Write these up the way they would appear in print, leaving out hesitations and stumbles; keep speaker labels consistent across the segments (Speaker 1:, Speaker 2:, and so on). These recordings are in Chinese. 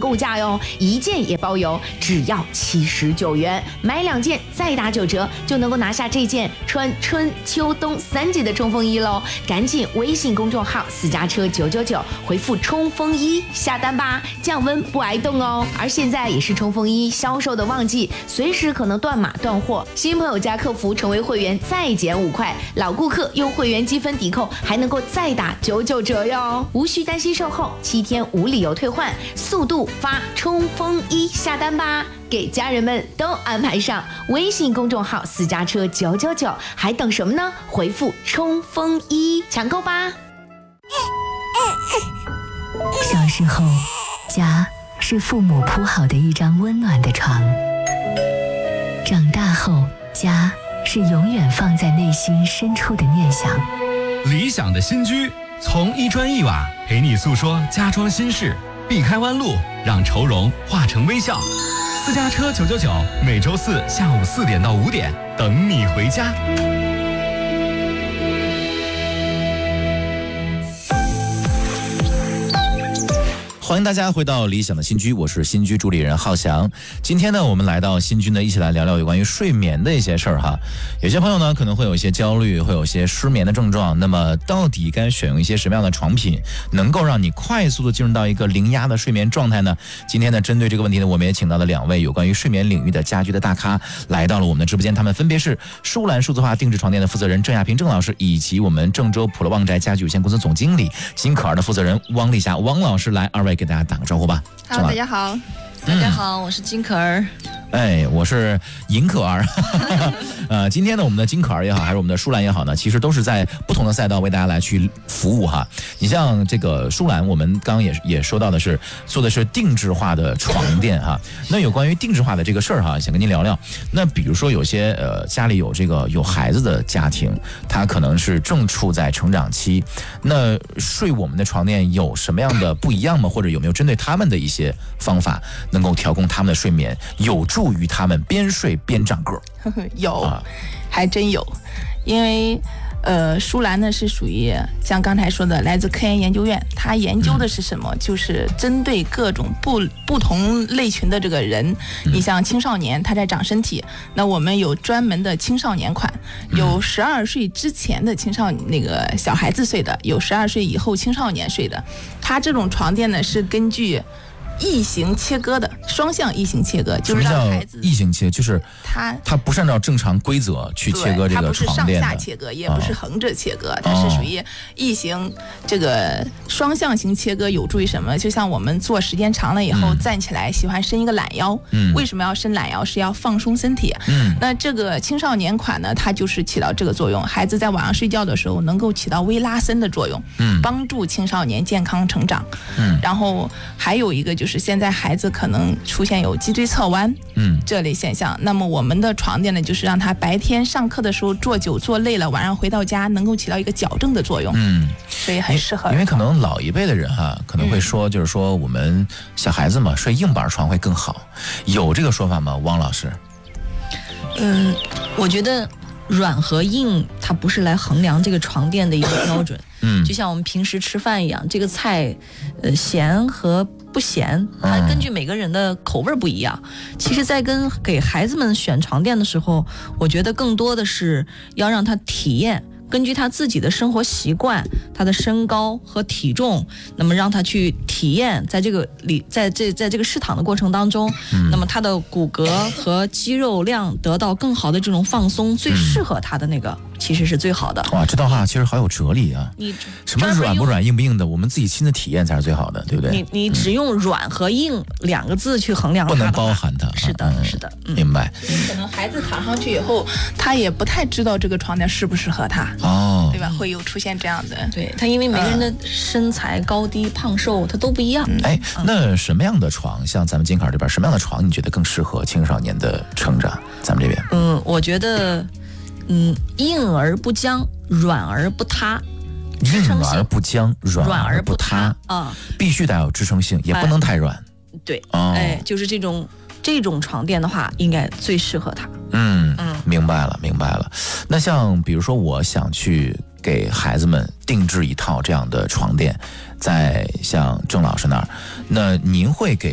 Speaker 1: 购价哟，1件也包邮，只要79元，买2件再打9折，就能够拿下这件穿春秋冬3季的冲锋衣喽！赶紧微信公众号私家车999回复冲锋衣下单吧，降温不挨冻哦。而现在也是冲锋衣销售的旺季，随时可能断码断货，新朋友加客服成为会员再减5块，老顾客用会员积分抵扣还能够再打99折哟，无需担心售后，7天无理由退换，速度发冲锋衣下单吧，给家人们都安排上。微信公众号私家车999，还等什么呢？回复冲锋衣抢购吧。
Speaker 2: 小时候，家是父母铺好的一张温暖的床，长大后，家是永远放在内心深处的念想。
Speaker 3: 理想的新居，从一砖一瓦陪你诉说家装心事，避开弯路，让愁容化成微笑。私家车999，每周4下午4点到5点，等你回家。
Speaker 4: 欢迎大家回到理想的新居，我是新居主理人浩翔。今天呢，我们来到新居呢，一起来聊聊有关于睡眠的一些事儿哈。有些朋友呢，可能会有一些焦虑，会有一些失眠的症状。那么，到底该选用一些什么样的床品，能够让你快速的进入到一个零压的睡眠状态呢？今天呢，针对这个问题呢，我们也请到了2位有关于睡眠领域的家居的大咖，来到了我们的直播间。他们分别是舒兰数字化定制床垫的负责人郑亚平郑老师，以及我们郑州普乐旺宅家居有限公司总经理金可儿的负责人汪丽霞汪老师。来，2位给大家打个招呼吧。
Speaker 5: 好，大家好。大家好，我是金可儿。
Speaker 4: 我是尹可儿。今天呢，我们的金可儿也好，还是我们的舒兰也好呢，其实都是在不同的赛道为大家来去服务哈。你像这个舒兰，我们刚刚也说到的是做的是定制化的床垫哈。那有关于定制化的这个事儿哈，想跟您聊聊。那比如说有些家里有孩子的家庭，他可能是正处在成长期，那睡我们的床垫有什么样的不一样吗？或者有没有针对他们的一些方法，能够调控他们的睡眠，有助于他们边睡边长个儿？
Speaker 5: 有，还真有。因为舒兰呢是属于像刚才说的来自科研研究院，它研究的是什么？就是针对各种不同类群的这个人。你像青少年他在长身体，那我们有专门的青少年款，有12岁之前的那个小孩子睡的，有12岁以后青少年睡的。它这种床垫呢是根据异形切割的，双向异形切割，就是让孩子
Speaker 4: 异形切，就是它不是按照正常规则去切割这个床垫的，它不是上
Speaker 5: 下切割，也不是横着切割，它是属于异形这个双向型切割。有助于什么？就像我们坐时间长了以后，站起来喜欢伸一个懒腰，为什么要伸懒腰？是要放松身体。那这个青少年款呢，它就是起到这个作用，孩子在晚上睡觉的时候能够起到微拉伸的作用，帮助青少年健康成长。然后还有一个就是现在孩子可能出现有脊椎侧弯这类现象，那么我们的床垫呢，就是让他白天上课的时候坐久坐累了，晚上回到家能够起到一个矫正的作用。所以很适合。
Speaker 4: 因为可能老一辈的人哈，可能会说，就是说我们小孩子嘛，睡硬板床会更好，有这个说法吗？汪老师？
Speaker 6: 我觉得软和硬它不是来衡量这个床垫的一个标准。就像我们平时吃饭一样，这个菜咸和不咸，它根据每个人的口味不一样。其实在给孩子们选床垫的时候，我觉得更多的是要让他体验，根据他自己的生活习惯，他的身高和体重，那么让他去体验在这个试躺的过程当中，那么他的骨骼和肌肉量得到更好的这种放松，最适合他的那个其实是最好的。
Speaker 4: 哇，这道话其实好有哲理啊！什么软不软、硬不硬的，我们自己亲自体验才是最好的，对不对？
Speaker 6: 你只用软和硬2个字去衡量它，
Speaker 4: 不能包含它。
Speaker 6: 是的，是的，
Speaker 4: 明白。
Speaker 5: 可能孩子躺上去以后，他也不太知道这个床垫适不适合他，对吧？会有出现这样的。
Speaker 6: 对，他因为每个人的身材高低胖瘦他都不一样。
Speaker 4: 那什么样的床，像咱们金卡这边，什么样的床你觉得更适合青少年的成长？咱们这边，
Speaker 6: 我觉得，硬而不僵，软而不塌。
Speaker 4: 硬而不僵，软而不塌必须得有支撑性，也不能太软。
Speaker 6: 对，就是这种床垫的话，应该最适合他。
Speaker 4: 明白了。那像比如说，我想去给孩子们定制一套这样的床垫，在像郑老师那儿，那您会给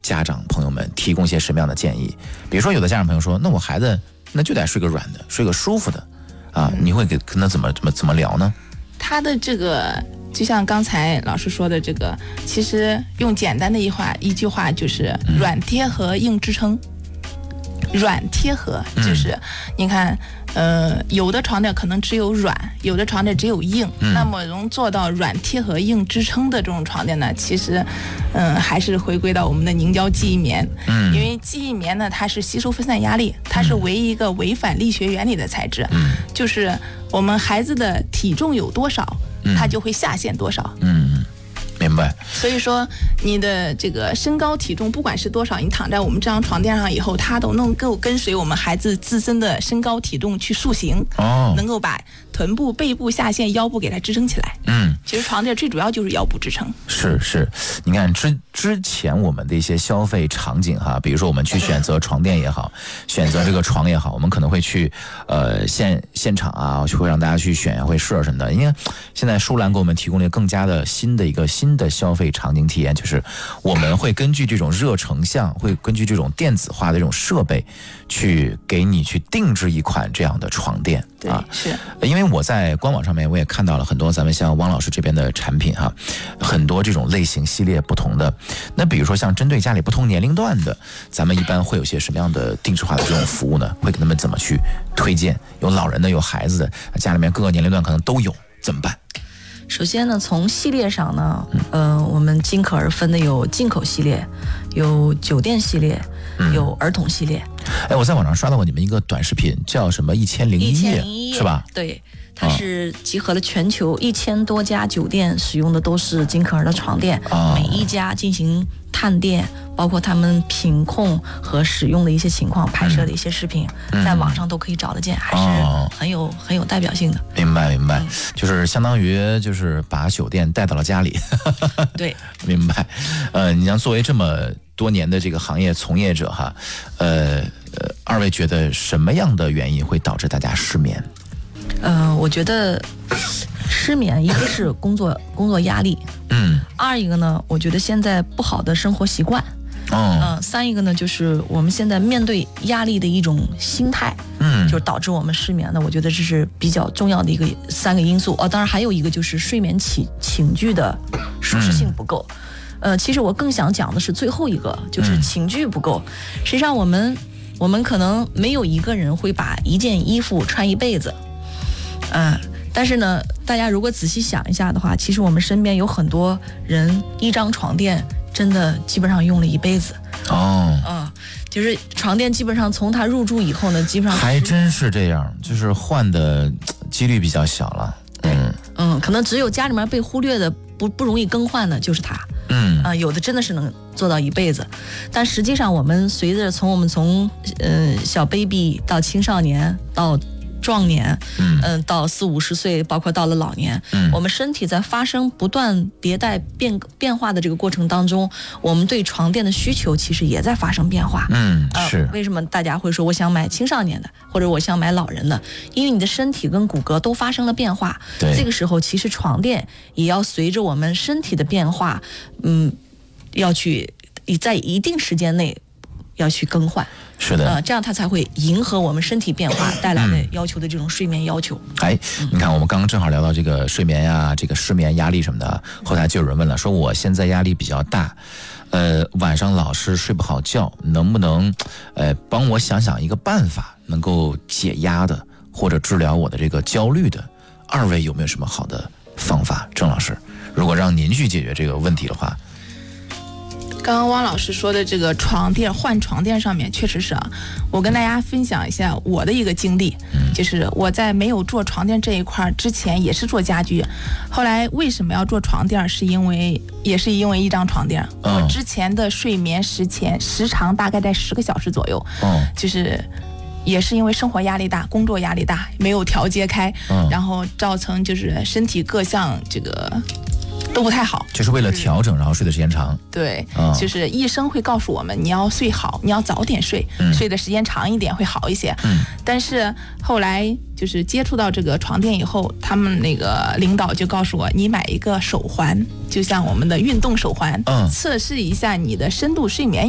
Speaker 4: 家长朋友们提供一些什么样的建议？比如说，有的家长朋友说，那我孩子那就得睡个软的，睡个舒服的啊，你会跟他怎么聊呢？
Speaker 5: 他的这个就像刚才老师说的这个，其实用简单的一句话就是软贴合硬支撑。软贴合就是你看有的床垫可能只有软，有的床垫只有硬，那么能做到软贴合硬支撑的这种床垫呢，其实还是回归到我们的凝胶记忆棉。因为记忆棉呢，它是吸收分散压力，它是唯一一个违反力学原理的材质，就是我们孩子的体重有多少，它就会下陷多少。
Speaker 4: 明白。
Speaker 5: 所以说你的这个身高体重不管是多少，你躺在我们这张床垫上以后，它都能够跟随我们孩子自身的身高体重去塑形，能够把臀部、背部、下陷、腰部给它支撑起来。其实床垫最主要就是腰部支撑。
Speaker 4: 是，你看之前我们的一些消费场景哈，比如说我们去选择床垫也好，选择这个床也好，我们可能会去现场啊，会让大家去选呀，会试什么的。因为现在舒兰给我们提供了更加的新的消费场景体验，就是我们会根据这种热成像，会根据这种电子化的这种设备，去给你去定制一款这样的床垫。
Speaker 5: 对，是
Speaker 4: 因为我在官网上面我也看到了很多咱们像汪老师这边的产品哈，很多这种类型系列不同的。那比如说像针对家里不同年龄段的，咱们一般会有些什么样的定制化的这种服务呢？会给他们怎么去推荐？有老人的，有孩子的，家里面各个年龄段可能都有，怎么办？
Speaker 6: 首先呢，从系列上呢，我们金可儿分的有进口系列，有酒店系列，有儿童系列。
Speaker 4: 我在网上刷到过你们一个短视频，叫什么1001夜，是吧？
Speaker 6: 对，它是集合了全球1000多家酒店使用的都是金可儿的床垫，每一家进行探店，包括他们品控和使用的一些情况，拍摄的一些视频，在网上都可以找得见，还是很有代表性的。
Speaker 4: 明白，就是相当于就是把酒店带到了家里。
Speaker 6: 对，
Speaker 4: 明白。你像作为这么多年的这个行业从业者哈，二位觉得什么样的原因会导致大家失眠？
Speaker 6: 我觉得失眠一个是工作压力，二一个呢，我觉得现在不好的生活习惯，三一个呢，就是我们现在面对压力的一种心态，就是导致我们失眠的。我觉得这是比较重要的3个因素。当然还有一个就是睡眠寝具的舒适性不够。其实我更想讲的是最后一个，就是寝具不够。实际上我们可能没有一个人会把一件衣服穿一辈子，但是呢，大家如果仔细想一下的话，其实我们身边有很多人一张床垫真的基本上用了一辈子。就是床垫基本上从他入住以后呢，基本上
Speaker 4: 还真是这样，就是换的几率比较小了。
Speaker 6: 可能只有家里面被忽略的不容易更换的就是它。有的真的是能做到一辈子，但实际上我们随着从小 baby 到青少年到壮年，到40、50岁，包括到了老年，我们身体在发生不断迭代变化的这个过程当中，我们对床垫的需求其实也在发生变化。是为什么大家会说我想买青少年的，或者我想买老人的？因为你的身体跟骨骼都发生了变化。这个时候其实床垫也要随着我们身体的变化，要去在一定时间内要去更换。
Speaker 4: 是的，
Speaker 6: 这样它才会迎合我们身体变化带来的要求的这种睡眠要求。
Speaker 4: 你看我们刚刚正好聊到这个睡眠呀，这个失眠压力什么的，后台就有人问了，说我现在压力比较大，晚上老是睡不好觉，能不能帮我想一个办法，能够解压的或者治疗我的这个焦虑的？二位有没有什么好的方法？郑老师，如果让您去解决这个问题的话。
Speaker 5: 刚刚汪老师说的这个换床垫上面，确实是我跟大家分享一下我的一个经历，就是我在没有做床垫这一块之前也是做家居，后来为什么要做床垫，也是因为一张床垫。我之前的睡眠时长大概在10个小时左右，就是也是因为生活压力大，工作压力大，没有调节开，然后造成就是身体各项这个都不太好，
Speaker 4: 就是为了调整，然后睡的时间长。
Speaker 5: 对，就是医生会告诉我们，你要睡好，你要早点睡，睡的时间长一点会好一些。但是后来就是接触到这个床垫以后，他们那个领导就告诉我，你买一个手环，就像我们的运动手环，测试一下你的深度睡眠